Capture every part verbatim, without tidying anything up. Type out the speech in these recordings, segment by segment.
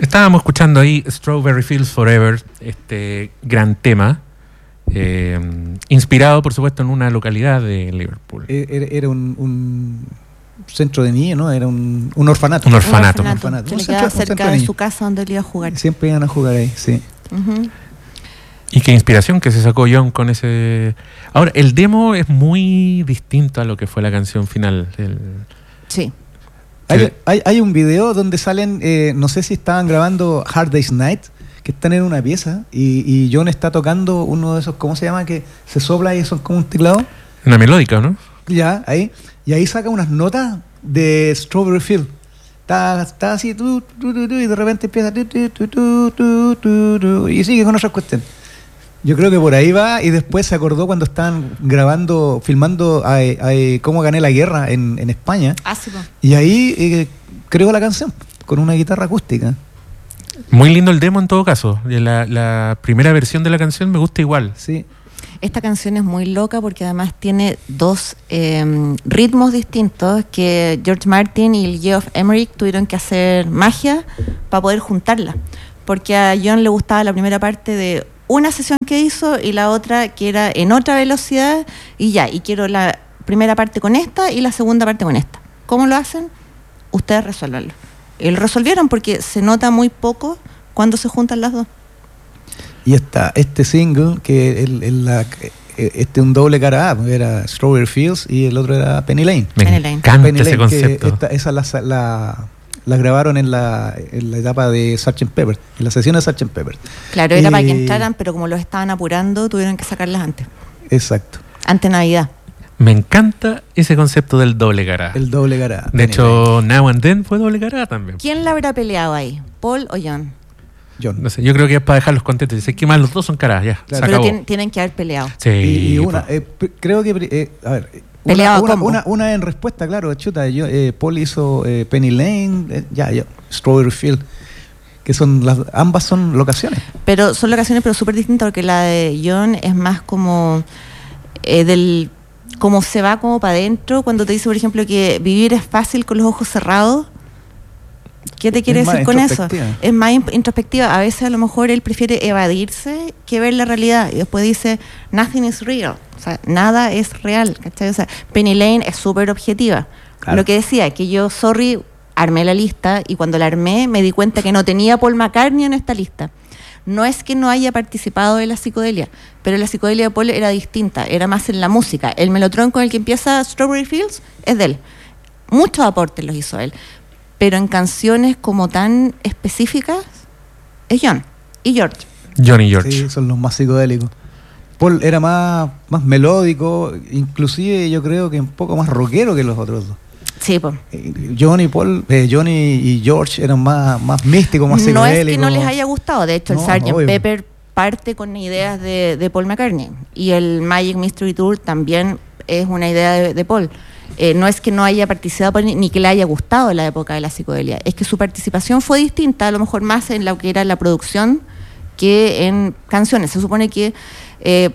Estábamos escuchando ahí Strawberry Fields Forever, este gran tema, eh, inspirado por supuesto en una localidad de Liverpool. Era, era un, un centro de niños, ¿no? Era un, un orfanato. Un orfanato. Un orfanato, que Un le centro- quedaba un centro cerca de de niños. su casa donde él iba a jugar. Siempre iban a jugar ahí, sí. Uh-huh. Y qué inspiración que se sacó John con ese... Ahora, el demo es muy distinto a lo que fue la canción final. El... Sí. Hay, Sí. hay, hay un video donde salen, eh, no sé si estaban grabando Hard Day's Night, que están en una pieza y, y John está tocando uno de esos, ¿cómo se llama? Que se sopla y son como un teclado. Una melódica, ¿no? Ya, ahí. Y ahí saca unas notas de Strawberry Field. Está, está así, tu, tu, tu, tu, y de repente empieza tu, tu, tu, tu, tu, tu, tu, y sigue con otras cuestiones. Yo creo que por ahí va, y después se acordó cuando estaban grabando, filmando a, a, cómo gané la guerra en, en España. Ah, sí, po. Y ahí eh, creó la canción con una guitarra acústica. Muy lindo el demo en todo caso. La, la primera versión de la canción me gusta igual. Sí. Esta canción es muy loca porque además tiene dos eh, ritmos distintos que George Martin y el Geoff Emerick tuvieron que hacer magia para poder juntarla. Porque a John le gustaba la primera parte de una sesión que hizo y la otra que era en otra velocidad y ya, y quiero la primera parte con esta y la segunda parte con esta. ¿Cómo lo hacen? Ustedes resuélvanlo. Y lo resolvieron porque se nota muy poco cuando se juntan las dos. Y esta, este single, que el, el, la, este un doble cara A, era Strawberry Fields y el otro era Penny Lane. Me Penny Lane. encanta Penny ese Lane, que concepto. esta- esa la, la, la grabaron en la, en la etapa de sergeant Pepper, en la sesión de sergeant Pepper. Claro, era para que Eh, entraran, pero como los estaban apurando, tuvieron que sacarlas antes. Exacto, Ante Navidad. Me encanta ese concepto del doble cara. el doble cara A. De Penny hecho, Now and Then fue doble cara también. ¿Quién la habrá peleado ahí? ¿Paul o John? Lane, John. No sé, yo creo que es para dejarlos contentos. Dice que más los dos son caras, ya. Claro. Se Pero acabó. tien- tienen que haber peleado. Sí. Y, y una, po. eh, p- creo que, eh, a ver, una, Peleaba una, combo. una, una en respuesta, claro, chuta, yo, eh, Paul hizo eh, Penny Lane, eh, ya, ya, Strawberry Field, que son las, ambas son locaciones. Pero son locaciones pero súper distintas porque la de John es más como eh, del como se va como para adentro cuando te dice, por ejemplo, que vivir es fácil con los ojos cerrados. ¿Qué te quiere Es más decir con eso? introspectiva. Es más in- introspectiva. A veces a lo mejor él prefiere evadirse que ver la realidad. Y después dice, nothing is real. O sea, nada es real. ¿Cachai? O sea, Penny Lane es súper objetiva. Claro. Lo que decía, que yo, sorry, armé la lista y cuando la armé me di cuenta que no tenía Paul McCartney en esta lista. No es que no haya participado en la psicodelia, pero la psicodelia de Paul era distinta, era más en la música. El melotron con el que empieza Strawberry Fields es de él. Muchos aportes los hizo él, pero en canciones como tan específicas es John y George. Johnny George. Sí, son los más psicodélicos. Paul era más, más melódico, inclusive yo creo que un poco más rockero que los otros dos. Sí, pues. Eh, Johnny, Paul, eh, Johnny y George eran más, más místicos, más No psicodélicos. es que no les haya gustado, de hecho No, el sergeant obvio. Pepper parte con ideas de, de Paul McCartney y el Magic Mystery Tour también es una idea de, de Paul. Eh, no es que no haya participado ni, ni que le haya gustado la época de la psicodelia, es que su participación fue distinta, a lo mejor más en lo que era la producción que en canciones. Se supone que eh,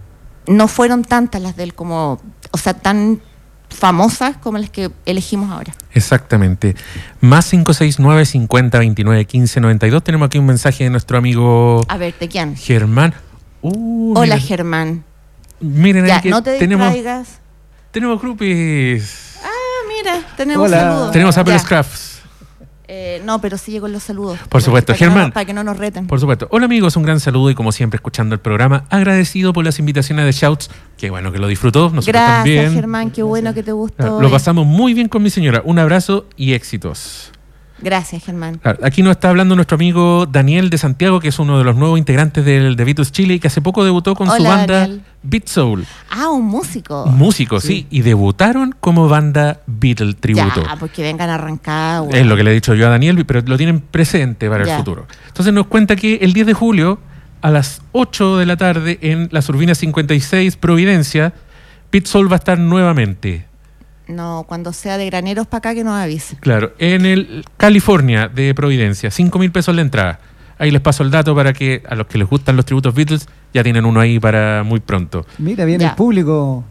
no fueron tantas las de él como, o sea, tan famosas como las que elegimos ahora. Exactamente. Más cinco seis nueve, cincuenta, veintinueve, quince, noventa y dos. Tenemos aquí un mensaje de nuestro amigo A ver, ¿de quién? Germán. Uh, Hola, miren, Germán. miren Ya, ahí que no te tenemos, distraigas. tenemos groupies. Ah, mira, tenemos Hola. saludos. Tenemos a Ya. Pelos Crafts. Eh, no, pero sí llegó los saludos. Por supuesto, para que no- Germán. para que no nos reten. Por supuesto. Hola amigos, un gran saludo y como siempre escuchando el programa, agradecido por las invitaciones de Shouts. Qué bueno que lo disfrutó, nosotros Gracias, también. Germán, qué bueno que te gustó. Claro, lo pasamos muy bien con mi señora. Un abrazo y éxitos. Gracias, Germán. Claro, aquí nos está hablando nuestro amigo Daniel de Santiago, que es uno de los nuevos integrantes del de Beatles Chile y que hace poco debutó con su Hola, banda Daniel. Beat Soul. Ah, un músico. Músicos, sí. y debutaron como banda Beatle Tributo. Ya, pues que vengan arrancados. Es lo que le he dicho yo a Daniel, pero lo tienen presente para Ya. el futuro. Entonces nos cuenta que el diez de julio, a las ocho de la tarde, en la Urbina cincuenta y seis, Providencia, Beat Soul va a estar nuevamente. No, cuando sea de graneros para acá que nos avise. Claro, en el California de Providencia, cinco mil pesos la entrada. Ahí les paso el dato para que a los que les gustan los tributos Beatles ya tienen uno ahí para muy pronto. Mira, viene Ya. el público.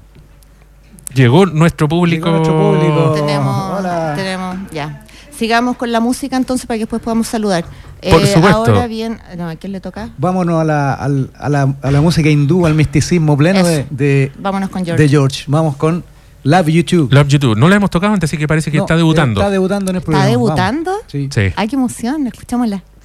Llegó nuestro público. Llegó nuestro público. tenemos, hola. tenemos, ya. Sigamos con la música entonces para que después podamos saludar. Por Eh, supuesto. Ahora bien, no, ¿a quién le toca? Vámonos a la, al- a la, a la música hindú, al misticismo pleno de, Eso. de, Vámonos con George. de George. Vamos con Love You Too. Love You Too. No la hemos tocado antes, así que parece que No, está debutando. Está debutando en el programa. ¿Está debutando? Vamos. Sí. Sí. Ay, qué emoción, escuchémosla.